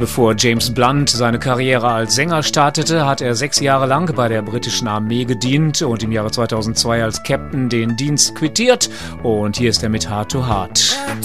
Bevor James Blunt seine Karriere als Sänger startete, hat er 6 Jahre lang bei der britischen Armee gedient und im Jahre 2002 als Captain den Dienst quittiert. Und hier ist er mit Heart to Heart.